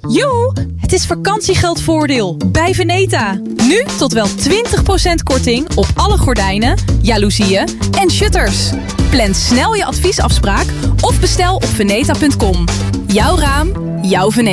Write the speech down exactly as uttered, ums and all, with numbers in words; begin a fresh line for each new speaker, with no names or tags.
Joe, het is vakantiegeldvoordeel bij Veneta. Nu tot wel twintig procent korting op alle gordijnen, jaloezieën en shutters. Plan snel je adviesafspraak of bestel op veneta punt com. Jouw raam, jouw Veneta.